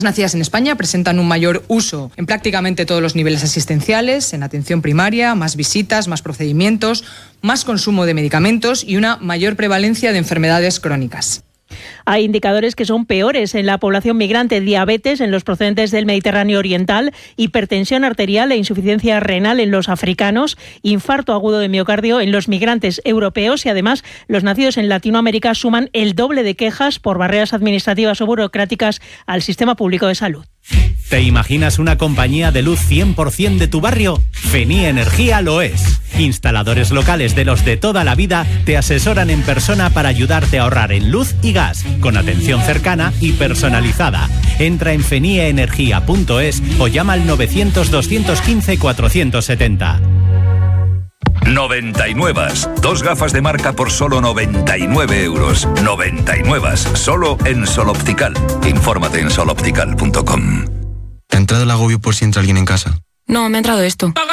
Nacidas en España presentan un mayor uso en prácticamente todos los niveles asistenciales, en atención primaria, más visitas, más procedimientos, más consumo de medicamentos y una mayor prevalencia de enfermedades crónicas. Hay indicadores que son peores en la población migrante: diabetes en los procedentes del Mediterráneo oriental, hipertensión arterial e insuficiencia renal en los africanos, infarto agudo de miocardio en los migrantes europeos, y además los nacidos en Latinoamérica suman el doble de quejas por barreras administrativas o burocráticas al sistema público de salud. ¿Te imaginas una compañía de luz 100% de tu barrio? Fenie Energía lo es. Instaladores locales de los de toda la vida te asesoran en persona para ayudarte a ahorrar en luz y gas, con atención cercana y personalizada. Entra en fenieenergia.es o llama al 900-215-470. 99. 2 gafas de marca por solo 99 euros. 99. Solo en Sol Optical. Infórmate en soloptical.com. ¿Te ha entrado el agobio por si entra alguien en casa? No, me ha entrado esto.